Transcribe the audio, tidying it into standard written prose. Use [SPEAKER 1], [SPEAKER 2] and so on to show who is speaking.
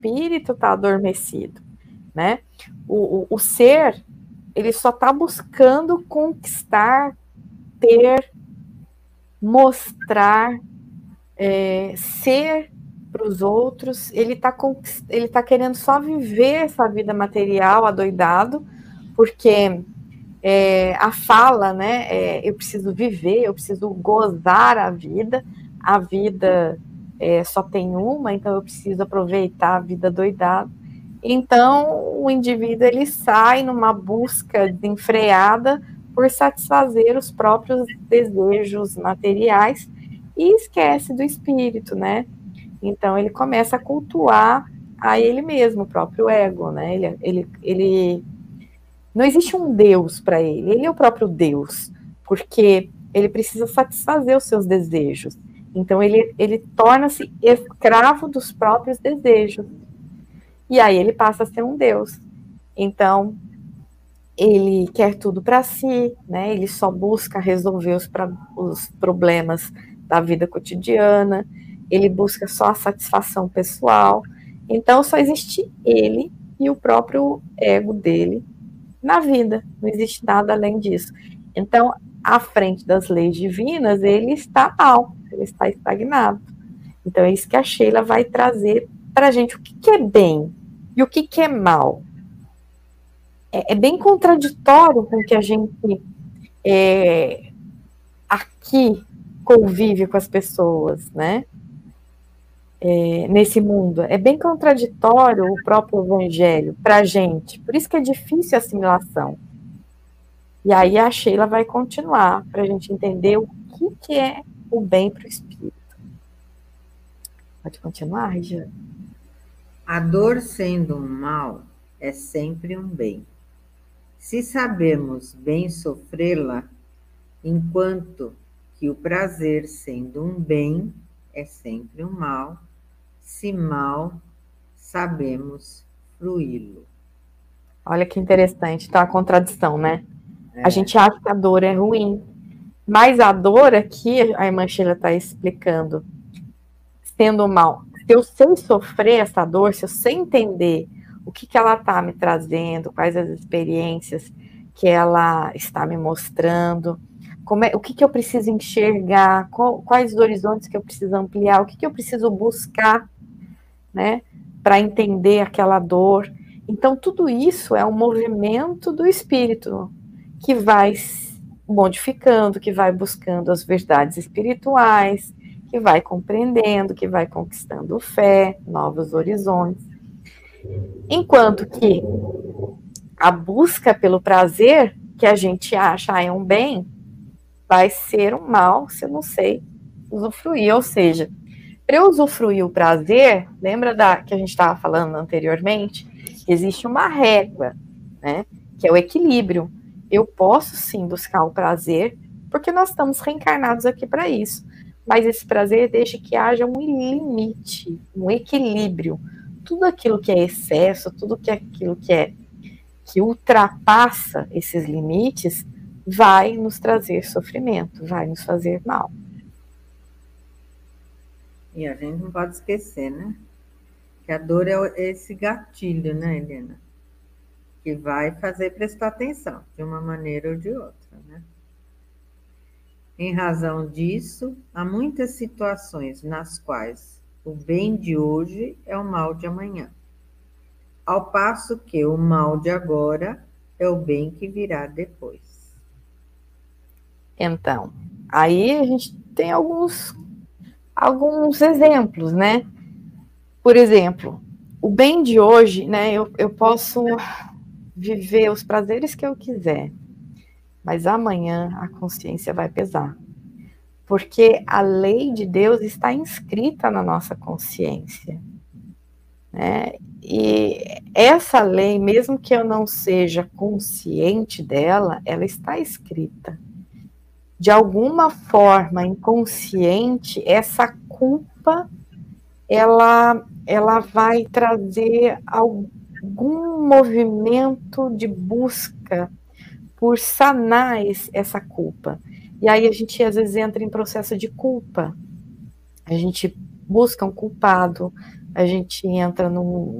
[SPEAKER 1] espírito está adormecido, né? O ser, ele só está buscando conquistar, ter, mostrar, ser para os outros. Ele tá querendo só viver essa vida material adoidado, porque a fala, né? Eu preciso viver, eu preciso gozar a vida só tem uma, então eu preciso aproveitar a vida doidada. Então o indivíduo ele sai numa busca desenfreada por satisfazer os próprios desejos materiais e esquece do espírito, né? Então ele começa a cultuar a ele mesmo, o próprio ego, né? Ele não existe um Deus para ele, ele é o próprio Deus, porque ele precisa satisfazer os seus desejos. Então ele torna-se escravo dos próprios desejos. E aí ele passa a ser um Deus. Então ele quer tudo para si, né? Ele só busca resolver os problemas da vida cotidiana, ele busca só a satisfação pessoal. Então só existe ele e o próprio ego dele na vida, não existe nada além disso. Então, à frente das leis divinas, ele está mal, ele está estagnado. Então, é isso que a Sheila vai trazer para a gente, o que é bem e o que é mal. É bem contraditório com o que a gente aqui convive com as pessoas, né? Nesse mundo. É bem contraditório o próprio evangelho para a gente, por isso que é difícil a assimilação. E aí a Sheila vai continuar para a gente entender o que é o bem para o espírito. Pode continuar, Regiane?
[SPEAKER 2] A dor sendo um mal é sempre um bem. Se sabemos bem sofrê-la, enquanto que o prazer sendo um bem é sempre um mal, se mal sabemos fruí-lo.
[SPEAKER 1] Olha que interessante, tá a contradição, né? A gente acha que a dor é ruim, mas a dor aqui, a irmã Sheila está explicando, sendo mal, se eu sei sofrer essa dor, se eu sei entender o que ela está me trazendo, quais as experiências que ela está me mostrando, o que eu preciso enxergar, quais os horizontes que eu preciso ampliar, o que eu preciso buscar, né, para entender aquela dor. Então, tudo isso é um movimento do espírito que vai modificando, que vai buscando as verdades espirituais, que vai compreendendo, que vai conquistando fé, novos horizontes. Enquanto que a busca pelo prazer, que a gente acha é um bem, vai ser um mal se eu não sei usufruir. Ou seja, para eu usufruir o prazer, lembra que a gente estava falando anteriormente? Existe uma régua, né? Que é o equilíbrio. Eu posso sim buscar o prazer, porque nós estamos reencarnados aqui para isso. Mas esse prazer deixa que haja um limite, um equilíbrio. Tudo aquilo que é excesso, tudo aquilo que ultrapassa esses limites, vai nos trazer sofrimento, vai nos fazer mal.
[SPEAKER 2] E a gente não pode esquecer, né? Que a dor é esse gatilho, né, Helena? Que vai fazer prestar atenção, de uma maneira ou de outra, né? Em razão disso, há muitas situações nas quais o bem de hoje é o mal de amanhã, ao passo que o mal de agora é o bem que virá depois.
[SPEAKER 1] Então, aí a gente tem alguns exemplos, né? Por exemplo, o bem de hoje, né? Eu posso viver os prazeres que eu quiser, mas amanhã a consciência vai pesar. Porque a lei de Deus está inscrita na nossa consciência, né? E essa lei, mesmo que eu não seja consciente dela, ela está escrita. De alguma forma inconsciente, essa culpa, ela vai trazer algum movimento de busca por sanar essa culpa. E aí a gente às vezes entra em processo de culpa. A gente busca um culpado, a gente entra num,